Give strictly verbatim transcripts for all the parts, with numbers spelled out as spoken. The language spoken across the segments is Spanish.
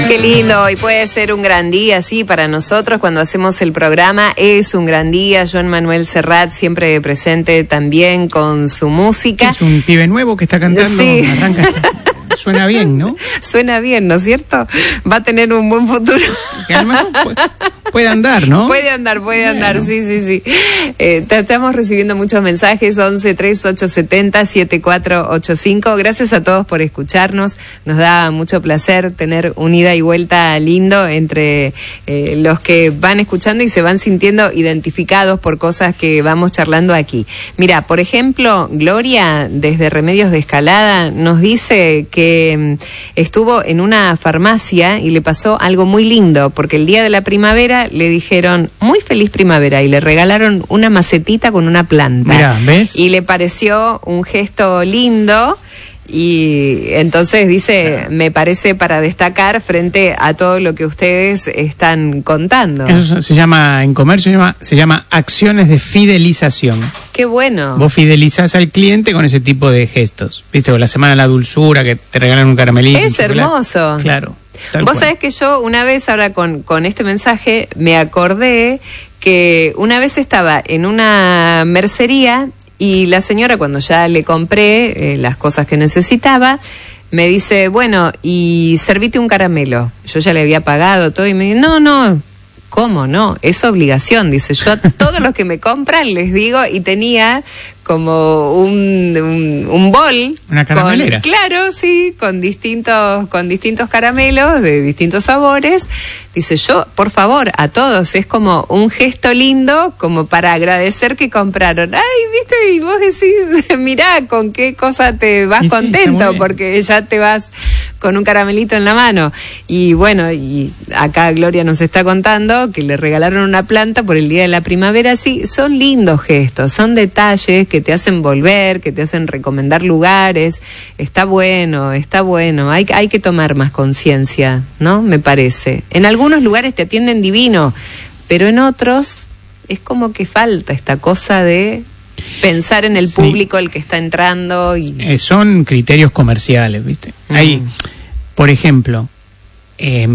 Qué lindo, y puede ser un gran día, sí, para nosotros cuando hacemos el programa es un gran día. Joan Manuel Serrat siempre presente también con su música. Es un pibe nuevo que está cantando, sí. Arranca, suena bien, ¿no? Suena bien, ¿no es cierto? Va a tener un buen futuro. Que a lo mejor puede, puede andar, ¿no? Puede andar, puede bueno. andar, sí, sí, sí. Eh, te, estamos recibiendo muchos mensajes, once tres ocho siete cero siete cuatro ocho cinco. Gracias a todos por escucharnos. Nos da mucho placer tener un ida y vuelta lindo entre eh, los que van escuchando y se van sintiendo identificados por cosas que vamos charlando aquí. Mira, por ejemplo, Gloria, desde Remedios de Escalada, nos dice que estuvo en una farmacia y le pasó algo muy lindo, porque el día de la primavera le dijeron muy feliz primavera y le regalaron una macetita con una planta. Mirá, ¿ves? Y le pareció un gesto lindo. Y entonces dice, claro, me parece para destacar frente a todo lo que ustedes están contando. Eso se llama, en comercio se llama, se llama acciones de fidelización. Qué bueno. Vos fidelizás al cliente con ese tipo de gestos. Viste, con la semana de la dulzura, que te regalan un caramelito. Es hermoso. Claro. Vos cual. sabés que yo una vez, ahora con, con este mensaje, me acordé que una vez estaba en una mercería y la señora, cuando ya le compré eh, las cosas que necesitaba, me dice, bueno, y servite un caramelo. Yo ya le había pagado todo y me dice, no, no, ¿cómo no? Es obligación, dice. Yo a todos los que me compran les digo, y tenía como un, un, un bol. Una caramelera. Con, claro, sí, con distintos, con distintos caramelos de distintos sabores. Dice, yo, por favor, a todos, es como un gesto lindo, como para agradecer que compraron. Ay, viste, y vos decís, mirá, con qué cosa te vas sí, contento, sí, porque ya te vas con un caramelito en la mano. Y bueno, y acá Gloria nos está contando que le regalaron una planta por el día de la primavera. Sí, son lindos gestos, son detalles que te hacen volver, que te hacen recomendar lugares. Está bueno, está bueno. Hay, hay que tomar más conciencia, ¿no? Me parece. En algunos lugares te atienden divino, pero en otros es como que falta esta cosa de pensar en el sí. público, el que está entrando. Y... Eh, son criterios comerciales, ¿viste? Mm. Hay, por ejemplo, eh,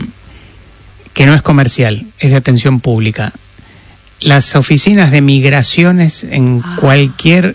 que no es comercial, es de atención pública. Las oficinas de migraciones en ah. cualquier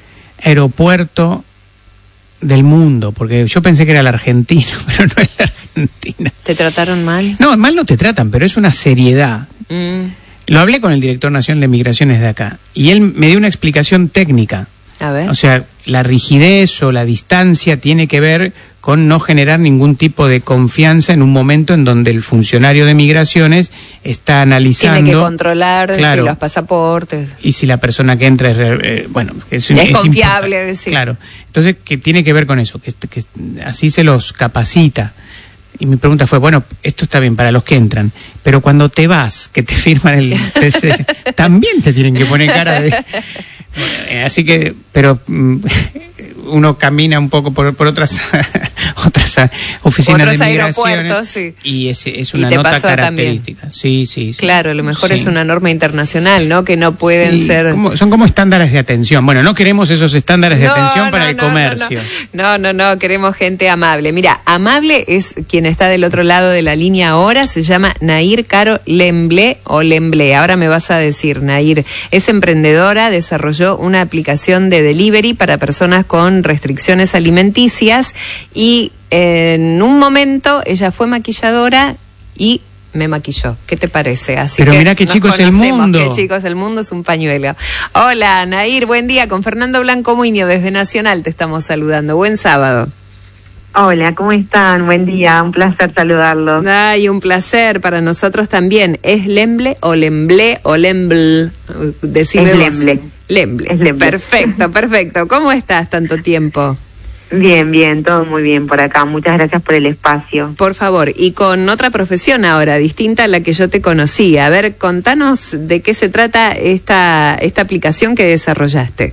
aeropuerto del mundo, porque yo pensé que era el argentino, pero no es la Argentina. ¿Te trataron mal? No, mal no te tratan, pero es una seriedad. Mm. Lo hablé con el director nacional de migraciones de acá, y él me dio una explicación técnica. A ver. O sea, la rigidez o la distancia tiene que ver con no generar ningún tipo de confianza en un momento en donde el funcionario de migraciones está analizando... Tiene que controlar claro, si los pasaportes. Y si la persona que entra es... Eh, bueno, es, es, es confiable. Sí. Claro. Entonces, que tiene que ver con eso, que, que así se los capacita. Y mi pregunta fue, bueno, esto está bien para los que entran, pero cuando te vas, que te firman el T C, también te tienen que poner cara de... Bueno, así que, pero um, uno camina un poco por, por otras otras oficinas Otros de migraciones sí. y es, es una nota característica. También. Sí, sí, sí. Claro, a lo mejor sí. es una norma internacional, ¿no? Que no pueden sí, ser... como, son como estándares de atención. Bueno, no queremos esos estándares de no, atención no, para no, el no, comercio. No no. no, no, no, queremos gente amable. Mira, amable es quien está del otro lado de la línea ahora, se llama Nair Caro Lemblé o Lemblé. Ahora me vas a decir, Nair. Es emprendedora, desarrolló una aplicación de delivery para personas con restricciones alimenticias y en un momento ella fue maquilladora y me maquilló. ¿Qué te parece? Así Pero que mirá qué chico es el mundo. Qué chico es el mundo, es un pañuelo. Hola, Nair, buen día. Con Fernando Blanco Muñoz desde Nacional te estamos saludando. Buen sábado. Hola, ¿cómo están? Buen día, un placer saludarlos. Ay, un placer para nosotros también. ¿Es Lemble o Lemblé o Lemble? Decime es vos. Lemble. Lemble. Es Lemble. Perfecto, perfecto. ¿Cómo estás tanto tiempo? Bien, bien, todo muy bien por acá. Muchas gracias por el espacio. Por favor, y con otra profesión ahora, distinta a la que yo te conocí. A ver, contanos de qué se trata esta, esta aplicación que desarrollaste.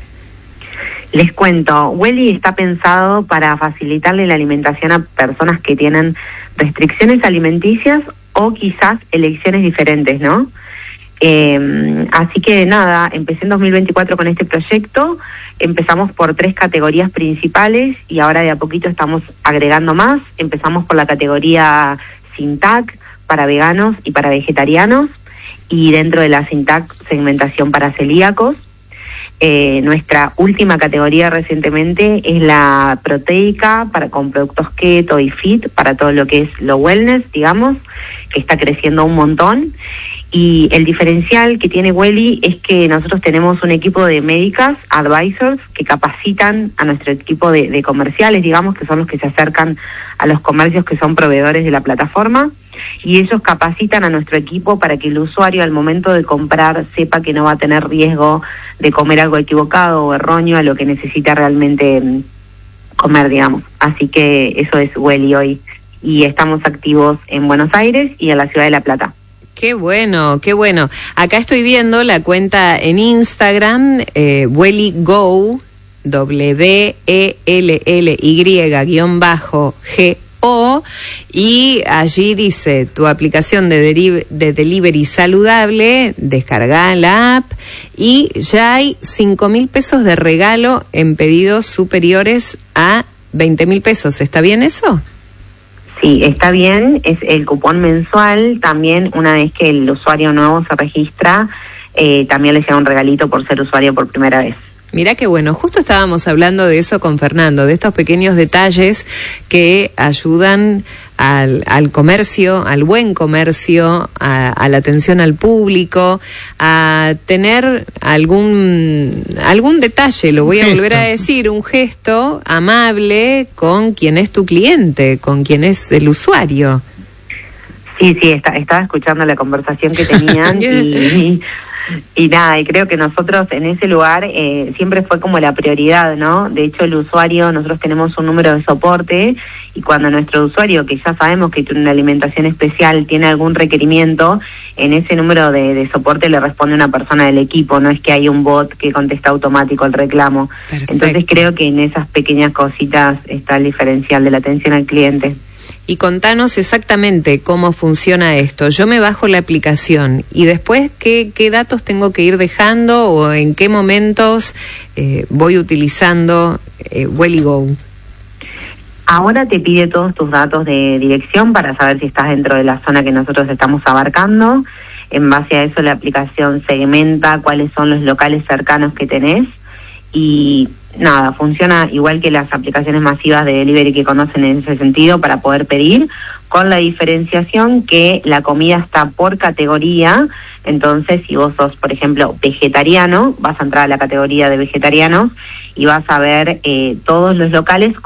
Les cuento, Welly está pensado para facilitarle la alimentación a personas que tienen restricciones alimenticias o quizás elecciones diferentes, ¿no? Eh, así que nada, empecé en dos mil veinticuatro con este proyecto, empezamos por tres categorías principales y ahora de a poquito estamos agregando más. Empezamos por la categoría sin T A C para veganos y para vegetarianos, y dentro de la sin T A C segmentación para celíacos. Eh, nuestra última categoría recientemente es la proteica para con productos keto y fit para todo lo que es lo wellness, digamos, que está creciendo un montón. Y el diferencial que tiene Welly es que nosotros tenemos un equipo de médicas, advisors, que capacitan a nuestro equipo de, de comerciales, digamos, que son los que se acercan a los comercios que son proveedores de la plataforma, y ellos capacitan a nuestro equipo para que el usuario al momento de comprar sepa que no va a tener riesgo de comer algo equivocado o erróneo a lo que necesita realmente comer, digamos. Así que eso es Welly hoy, y estamos activos en Buenos Aires y en la Ciudad de La Plata. Qué bueno, qué bueno. Acá estoy viendo la cuenta en Instagram, eh, Welly Go, W E L L Y guión bajo G O, y allí dice, tu aplicación de, deri- de delivery saludable, descarga la app, y ya hay cinco mil pesos de regalo en pedidos superiores a veinte mil pesos. ¿Está bien eso? Sí, está bien, es el cupón mensual. También una vez que el usuario nuevo se registra, eh, también le llega un regalito por ser usuario por primera vez. Mirá qué bueno, justo estábamos hablando de eso con Fernando, de estos pequeños detalles que ayudan al, al comercio, al buen comercio, a, a la atención al público, a tener algún algún detalle, lo voy a volver a decir, un gesto amable con quien es tu cliente, con quien es el usuario. Sí, sí, está, estaba escuchando la conversación que tenían y... y Y nada, y creo que nosotros en ese lugar eh, siempre fue como la prioridad, ¿no? De hecho, el usuario, nosotros tenemos un número de soporte, y cuando nuestro usuario, que ya sabemos que tiene una alimentación especial, tiene algún requerimiento, en ese número de, de soporte le responde una persona del equipo, no es que hay un bot que contesta automático el reclamo. Perfecto. Entonces creo que en esas pequeñas cositas está el diferencial de la atención al cliente. Y contanos exactamente cómo funciona esto. Yo me bajo la aplicación y después, ¿qué, qué datos tengo que ir dejando o en qué momentos eh, voy utilizando eh, Welly Go? Ahora te pide todos tus datos de dirección para saber si estás dentro de la zona que nosotros estamos abarcando. En base a eso la aplicación segmenta cuáles son los locales cercanos que tenés, y nada, funciona igual que las aplicaciones masivas de delivery que conocen en ese sentido para poder pedir, con la diferenciación que la comida está por categoría. Entonces, si vos sos, por ejemplo, vegetariano, vas a entrar a la categoría de vegetarianos y vas a ver eh, todos los locales